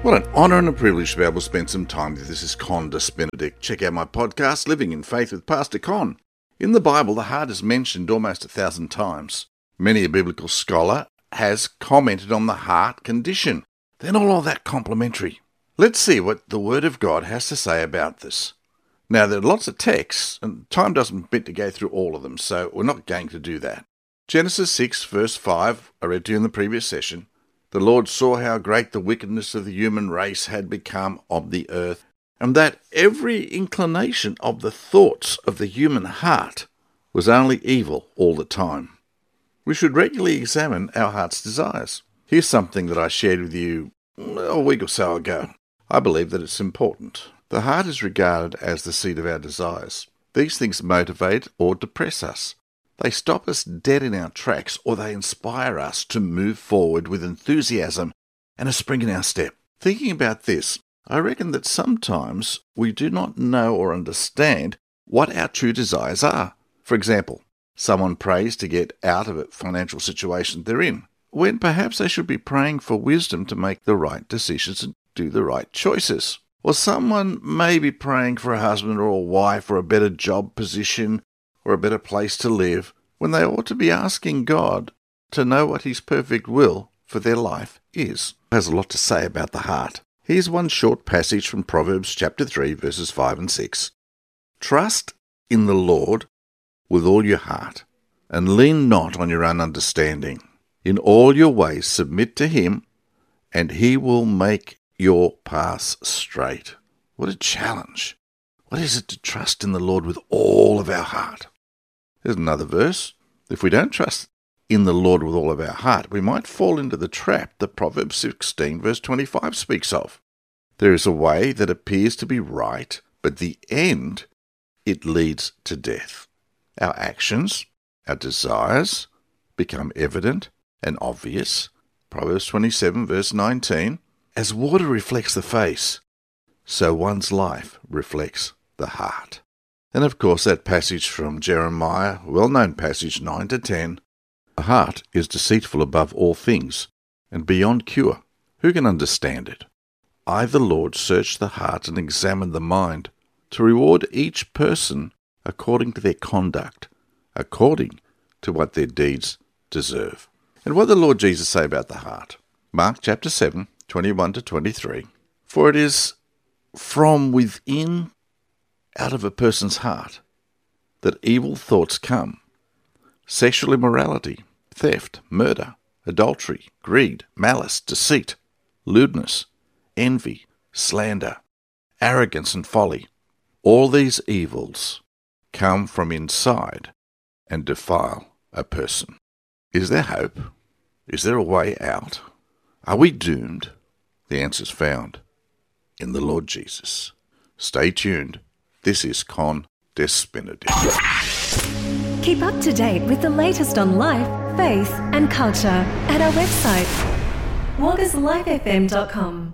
What an honour and a privilege to be able to spend some time with you. This is Condis Benedict. Check out my podcast, Living in Faith with Pastor Con. In the Bible, the heart is mentioned almost 1,000 times. Many a biblical scholar has commented on the heart condition. They're not all that complimentary. Let's see what the Word of God has to say about this. Now, there are lots of texts, and time doesn't permit to go through all of them, so we're not going to do that. Genesis 6, verse 5, I read to you in the previous session. The Lord saw how great the wickedness of the human race had become on the earth, and that every inclination of the thoughts of the human heart was only evil all the time. We should regularly examine our heart's desires. Here's something that I shared with you a week or so ago. I believe that it's important. The heart is regarded as the seat of our desires. These things motivate or depress us. They stop us dead in our tracks, or they inspire us to move forward with enthusiasm and a spring in our step. Thinking about this, I reckon that sometimes we do not know or understand what our true desires are. For example, someone prays to get out of a financial situation they're in, when perhaps they should be praying for wisdom to make the right decisions and do the right choices. Or someone may be praying for a husband or a wife or a better job position or a better place to live, when they ought to be asking God to know what His perfect will for their life is. It has a lot to say about the heart. Here's one short passage from Proverbs chapter 3, verses 5 and 6. Trust in the Lord with all your heart, and lean not on your own understanding. In all your ways submit to Him, and He will make your paths straight. What a challenge. What is it to trust in the Lord with all of our heart? There's another verse. If we don't trust in the Lord with all of our heart, we might fall into the trap that Proverbs 16, verse 25 speaks of. There is a way that appears to be right, but the end, it leads to death. Our actions, our desires, become evident and obvious. Proverbs 27, verse 19. As water reflects the face, so one's life reflects the heart. And of course that passage from Jeremiah, well-known passage 9 to 10, the heart is deceitful above all things, and beyond cure. Who can understand it? I, the Lord, search the heart and examine the mind, to reward each person according to their conduct, according to what their deeds deserve. And what did the Lord Jesus say about the heart? Mark chapter 7, 21 to 23. For it is from within, out of a person's heart, that evil thoughts come. Sexual immorality, theft, murder, adultery, greed, malice, deceit, lewdness, envy, slander, arrogance and folly. All these evils come from inside and defile a person. Is there hope? Is there a way out? Are we doomed? The answer's found in the Lord Jesus. Stay tuned. This is Condis Benedict. Keep up to date with the latest on life, faith and culture at our website, wauguslifefm.com.